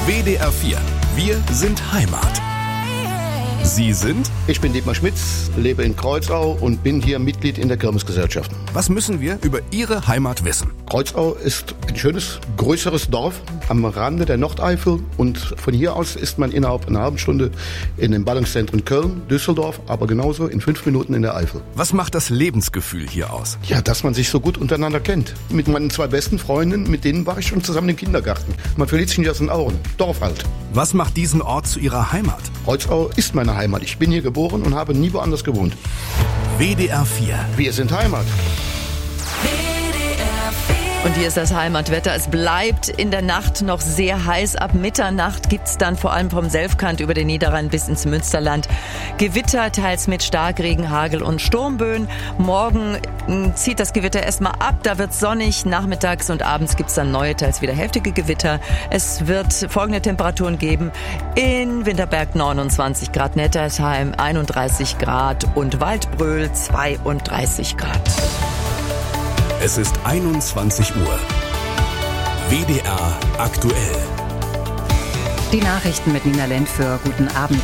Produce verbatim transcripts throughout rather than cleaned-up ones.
W D R vier. Wir sind Heimat. Sie sind? Ich bin Dietmar Schmitz, lebe in Kreuzau und bin hier Mitglied in der Kirmesgesellschaft. Was müssen wir über Ihre Heimat wissen? Kreuzau ist ein schönes, größeres Dorf am Rande der Nordeifel und von hier aus ist man innerhalb einer halben Stunde in den Ballungszentren Köln, Düsseldorf, aber genauso in fünf Minuten in der Eifel. Was macht das Lebensgefühl hier aus? Ja, dass man sich so gut untereinander kennt. Mit meinen zwei besten Freunden, mit denen war ich schon zusammen im Kindergarten. Man verliert sich nicht aus den Augen. Dorf halt. Was macht diesen Ort zu Ihrer Heimat? Kreuzau ist meine Heimat. Ich bin hier geboren und habe nie woanders gewohnt. W D R vier. Wir sind Heimat. Und hier ist das Heimatwetter. Es bleibt in der Nacht noch sehr heiß. Ab Mitternacht gibt's dann vor allem vom Selfkant über den Niederrhein bis ins Münsterland Gewitter, teils mit Starkregen, Hagel und Sturmböen. Morgen zieht das Gewitter erstmal ab. Da wird's sonnig. Nachmittags und abends gibt's dann neue, teils wieder heftige Gewitter. Es wird folgende Temperaturen geben. In Winterberg neunundzwanzig Grad, Nettersheim einunddreißig Grad und Waldbröl zweiunddreißig Grad. Es ist einundzwanzig Uhr. W D R aktuell. Die Nachrichten mit Nina Lentföhr. Guten Abend.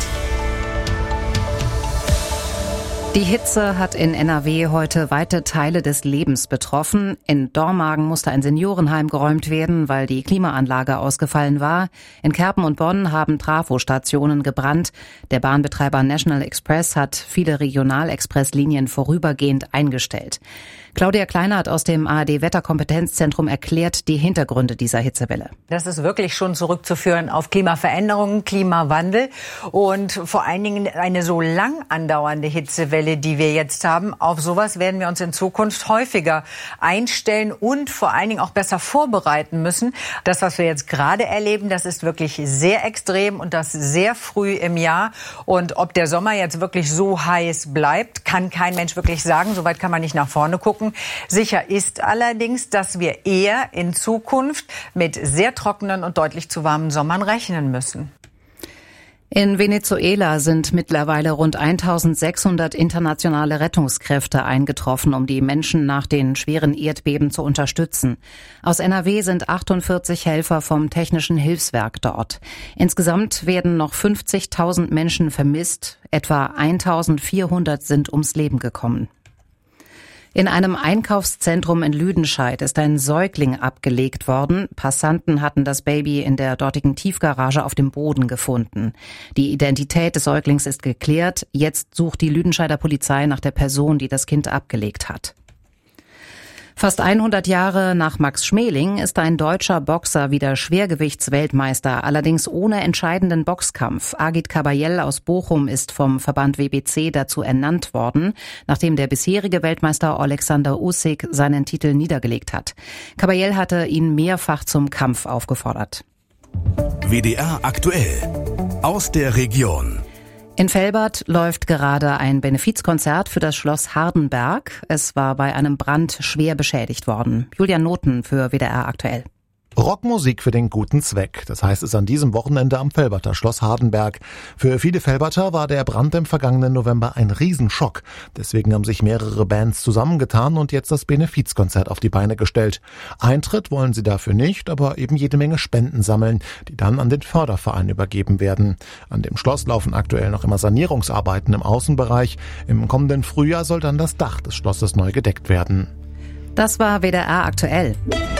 Die Hitze hat in N R W heute weite Teile des Lebens betroffen. In Dormagen musste ein Seniorenheim geräumt werden, weil die Klimaanlage ausgefallen war. In Kerpen und Bonn haben Trafostationen gebrannt. Der Bahnbetreiber National Express hat viele Regionalexpresslinien vorübergehend eingestellt. Claudia Kleinert aus dem A R D-Wetterkompetenzzentrum erklärt die Hintergründe dieser Hitzewelle. Das ist wirklich schon zurückzuführen auf Klimaveränderungen, Klimawandel und vor allen Dingen eine so lang andauernde Hitzewelle, die wir jetzt haben. Auf sowas werden wir uns in Zukunft häufiger einstellen und vor allen Dingen auch besser vorbereiten müssen. Das, was wir jetzt gerade erleben, das ist wirklich sehr extrem und das sehr früh im Jahr. Und ob der Sommer jetzt wirklich so heiß bleibt, kann kein Mensch wirklich sagen. Soweit kann man nicht nach vorne gucken. Sicher ist allerdings, dass wir eher in Zukunft mit sehr trockenen und deutlich zu warmen Sommern rechnen müssen. In Venezuela sind mittlerweile rund eintausendsechshundert internationale Rettungskräfte eingetroffen, um die Menschen nach den schweren Erdbeben zu unterstützen. Aus N R W sind achtundvierzig Helfer vom Technischen Hilfswerk dort. Insgesamt werden noch fünfzigtausend Menschen vermisst. Etwa eintausendvierhundert sind ums Leben gekommen. In einem Einkaufszentrum in Lüdenscheid ist ein Säugling abgelegt worden. Passanten hatten das Baby in der dortigen Tiefgarage auf dem Boden gefunden. Die Identität des Säuglings ist geklärt. Jetzt sucht die Lüdenscheider Polizei nach der Person, die das Kind abgelegt hat. Fast hundert Jahre nach Max Schmeling ist ein deutscher Boxer wieder Schwergewichtsweltmeister, allerdings ohne entscheidenden Boxkampf. Agit Kabayel aus Bochum ist vom Verband W B C dazu ernannt worden, nachdem der bisherige Weltmeister Alexander Usyk seinen Titel niedergelegt hat. Kabayel hatte ihn mehrfach zum Kampf aufgefordert. W D R aktuell. Aus der Region. In Velbert läuft gerade ein Benefizkonzert für das Schloss Hardenberg. Es war bei einem Brand schwer beschädigt worden. Julian Noten für W D R aktuell. Rockmusik für den guten Zweck. Das heißt es an diesem Wochenende am Velberter Schloss Hardenberg. Für viele Velberter war der Brand im vergangenen November ein Riesenschock. Deswegen haben sich mehrere Bands zusammengetan und jetzt das Benefizkonzert auf die Beine gestellt. Eintritt wollen sie dafür nicht, aber eben jede Menge Spenden sammeln, die dann an den Förderverein übergeben werden. An dem Schloss laufen aktuell noch immer Sanierungsarbeiten im Außenbereich. Im kommenden Frühjahr soll dann das Dach des Schlosses neu gedeckt werden. Das war W D R aktuell.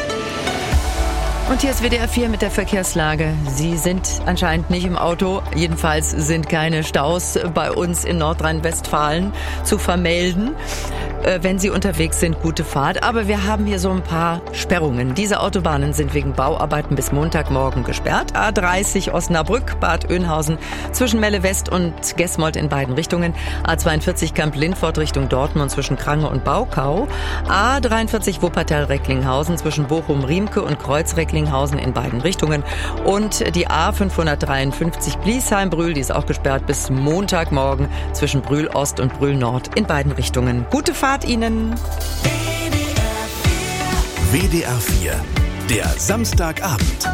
Und hier ist W D R vier mit der Verkehrslage. Sie sind anscheinend nicht im Auto. Jedenfalls sind keine Staus bei uns in Nordrhein-Westfalen zu vermelden. Wenn Sie unterwegs sind, gute Fahrt. Aber wir haben hier so ein paar Sperrungen. Diese Autobahnen sind wegen Bauarbeiten bis Montagmorgen gesperrt. A dreißig Osnabrück, Bad Oeynhausen zwischen Melle West und Gesmold in beiden Richtungen. A zweiundvierzig Kamp-Lindfort Richtung Dortmund zwischen Krange und Baukau. A dreiundvierzig Wuppertal-Recklinghausen zwischen Bochum-Riemke und Kreuz-Recklinghausen in beiden Richtungen. Und die A fünfhundertdreiundfünfzig Bliesheim-Brühl, die ist auch gesperrt bis Montagmorgen zwischen Brühl-Ost und Brühl-Nord in beiden Richtungen. Gute Fahrt Ihnen. W D R vier, der Samstagabend.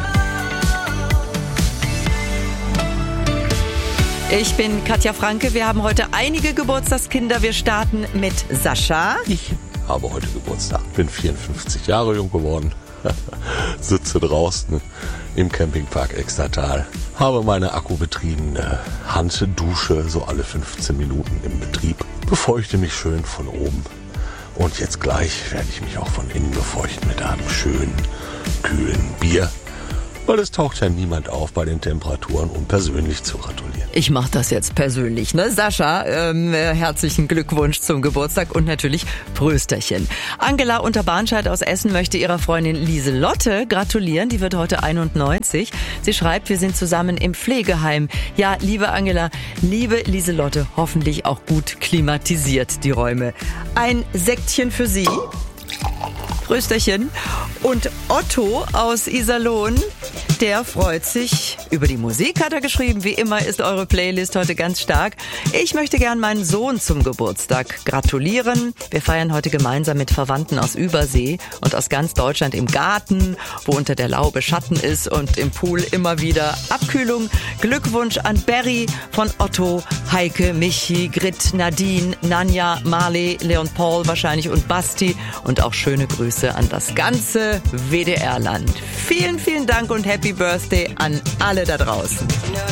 Ich bin Katja Franke. Wir haben heute einige Geburtstagskinder. Wir starten mit Sascha. Ich habe heute Geburtstag. Bin vierundfünfzig Jahre jung geworden. Sitze draußen im Campingpark Extertal. Habe meine akkubetriebene Handdusche so alle fünfzehn Minuten im Betrieb. Befeuchte mich schön von oben. Und jetzt gleich werde ich mich auch von innen befeuchten mit einem schönen, kühlen Bier. Weil es taucht ja niemand auf bei den Temperaturen, um persönlich zu gratulieren. Ich mache das jetzt persönlich, ne? Sascha, ähm, herzlichen Glückwunsch zum Geburtstag und natürlich Prösterchen. Angela Unterbahnscheid aus Essen möchte ihrer Freundin Lieselotte gratulieren. Die wird heute einundneunzig. Sie schreibt, wir sind zusammen im Pflegeheim. Ja, liebe Angela, liebe Lieselotte, hoffentlich auch gut klimatisiert die Räume. Ein Sektchen für Sie. Prösterchen. Und Otto aus Iserlohn, der freut sich über die Musik, hat er geschrieben. Wie immer ist eure Playlist heute ganz stark. Ich möchte gern meinen Sohn zum Geburtstag gratulieren. Wir feiern heute gemeinsam mit Verwandten aus Übersee und aus ganz Deutschland im Garten, wo unter der Laube Schatten ist und im Pool immer wieder Abkühlung. Glückwunsch an Berry von Otto, Heike, Michi, Grit, Nadine, Nanja, Marley, Leon Paul wahrscheinlich und Basti und auch schöne Grüße an das ganze W D R-Land. Vielen, vielen Dank und Happy Birthday an alle da draußen.